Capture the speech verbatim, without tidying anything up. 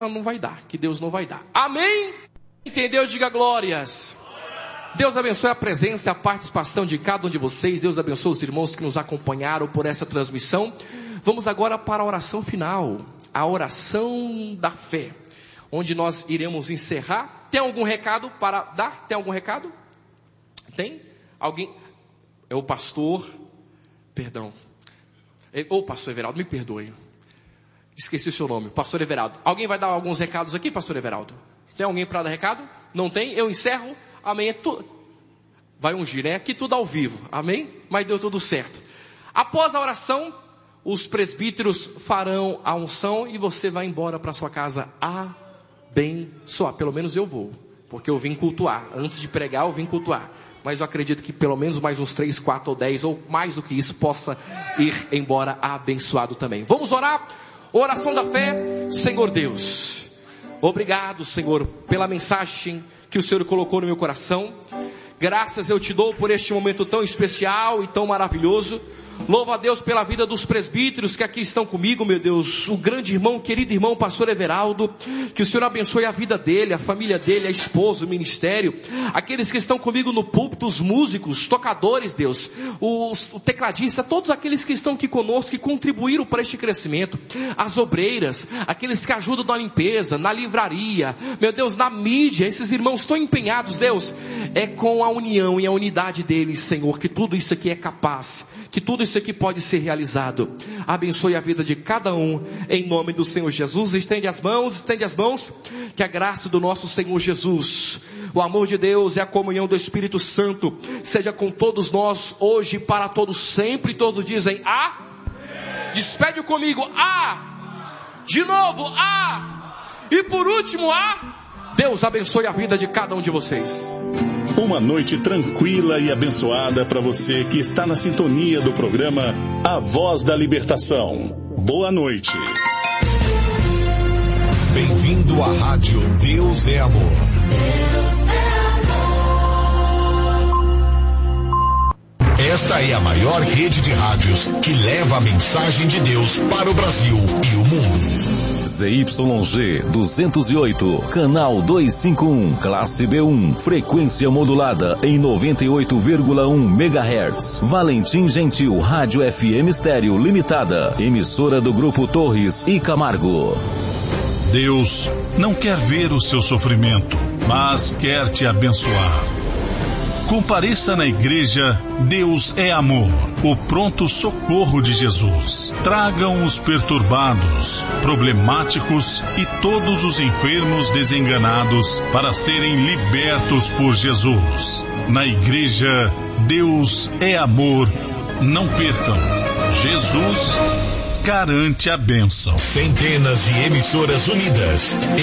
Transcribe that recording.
não vai dar, que Deus não vai dar. Amém? Entendeu? Diga glórias. Deus abençoe a presença e a participação de cada um de vocês. Deus abençoe os irmãos que nos acompanharam por essa transmissão. Vamos agora para a oração final, a oração da fé, onde nós iremos encerrar. Tem algum recado para dar? Tem algum recado? Tem? Alguém? É o pastor, perdão. Ô pastor Everaldo, me perdoe. Esqueci o seu nome, pastor Everaldo. Alguém vai dar alguns recados aqui, pastor Everaldo? Tem alguém para dar recado? Não tem? Eu encerro. Amém. É tu... Vai ungir, né? Aqui tudo ao vivo. Amém? Mas deu tudo certo. Após a oração, os presbíteros farão a unção e você vai embora para sua casa abençoar. Pelo menos eu vou, porque eu vim cultuar. Antes de pregar, eu vim cultuar. Mas eu acredito que pelo menos mais uns três, quatro ou dez, ou mais do que isso, possa ir embora abençoado também. Vamos orar? Oração da fé. Senhor Deus, obrigado, Senhor, pela mensagem que o Senhor colocou no meu coração. Graças eu te dou por este momento tão especial e tão maravilhoso. Louvo a Deus pela vida dos presbíteros que aqui estão comigo, meu Deus. O grande irmão, querido irmão, pastor Everaldo. Que o Senhor abençoe a vida dele, a família dele, a esposa, o ministério. Aqueles que estão comigo no púlpito, os músicos, tocadores, Deus. Os, o tecladista, todos aqueles que estão aqui conosco, que contribuíram para este crescimento. As obreiras, aqueles que ajudam na limpeza, na livraria. Meu Deus, na mídia, esses irmãos estão empenhados, Deus. É com a união e a unidade deles, Senhor, que tudo isso aqui é capaz. Que tudo isso aqui pode ser realizado. Abençoe a vida de cada um, em nome do Senhor Jesus. Estende as mãos, estende as mãos. Que a graça do nosso Senhor Jesus, o amor de Deus e a comunhão do Espírito Santo seja com todos nós, hoje e para todos sempre. Todos dizem A. Despede comigo, A. De novo, A. E por último, A. Deus abençoe a vida de cada um de vocês. Uma noite tranquila e abençoada para você que está na sintonia do programa A Voz da Libertação. Boa noite. Bem-vindo à rádio Deus é Amor. Deus é amor. Esta é a maior rede de rádios que leva a mensagem de Deus para o Brasil e o mundo. Z Y G duzentos e oito, canal duzentos e cinquenta e um, classe B um, frequência modulada em noventa e oito vírgula um megahertz. Valentim Gentil, Rádio F M Estéreo Limitada, emissora do Grupo Torres e Camargo. Deus não quer ver o seu sofrimento, mas quer te abençoar. Compareça na igreja Deus é Amor, o pronto socorro de Jesus. Tragam os perturbados, problemáticos e todos os enfermos desenganados para serem libertos por Jesus. Na igreja Deus é Amor, não percam. Jesus garante a bênção. Centenas de emissoras unidas